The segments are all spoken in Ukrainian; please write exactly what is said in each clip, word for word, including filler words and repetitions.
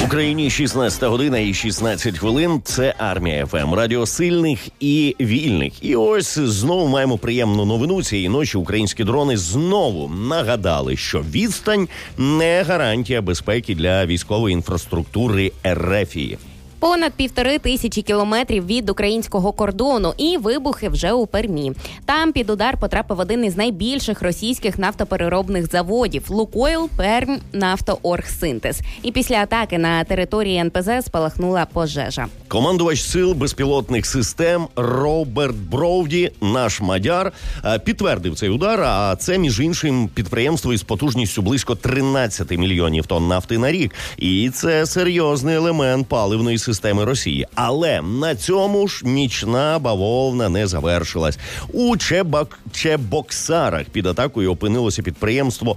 Україні шістнадцята година і шістнадцять хвилин. Це Армія ФМ. Радіо сильних і вільних. І ось знову маємо приємну новину. Цієї ночі українські дрони знову нагадали, що відстань не гарантія безпеки для військової інфраструктури РФ. Понад півтори тисячі кілометрів від українського кордону і вибухи вже у Пермі. Там під удар потрапив один із найбільших російських нафтопереробних заводів – Лукойл Пермнафтооргсинтез. І після атаки на території ен пе зе спалахнула пожежа. Командувач сил безпілотних систем Роберт Броуді, наш мадяр, підтвердив цей удар, а це, між іншим, підприємство із потужністю близько тринадцять мільйонів тонн нафти на рік. І це серйозний елемент паливної системи Росії. Але на цьому ж нічна бавовна не завершилась. У Чебок... Чебоксарах під атакою опинилося підприємство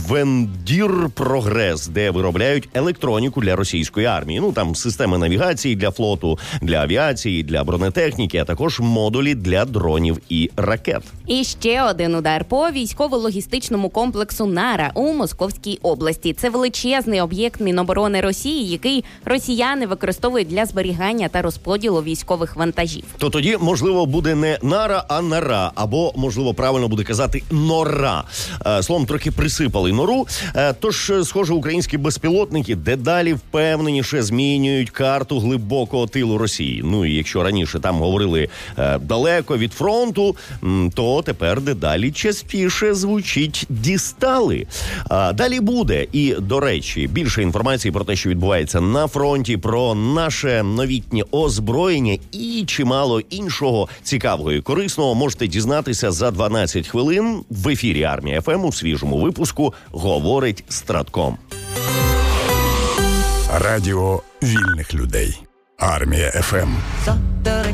Вендір Прогрес, де виробляють електроніку для російської армії. Ну, там системи навігації для флоту, для авіації, для бронетехніки, а також модулі для дронів і ракет. І ще один удар по військово-логістичному комплексу Нара у Московській області. Це величезний об'єкт Міноборони Росії, який росіяни використовують для зберігання та розподілу військових вантажів. То тоді, можливо, буде не Нара, а Нара, або, можливо, правильно буде казати Нора. Словом, трохи присипали нору. Тож, схоже, українські безпілотники дедалі впевненіше змінюють карту глибокого тилу Росії. Ну і якщо раніше там говорили далеко від фронту, то тепер дедалі частіше звучить «дістали». Далі буде. І, до речі, більше інформації про те, що відбувається на фронті, про наше новітнє озброєння і чимало іншого цікавого і корисного можете дізнатися за дванадцять хвилин в ефірі Армія ФМ у свіжому випуску «Говорить Стратком». Радіо вільних людей. Армія ФМ.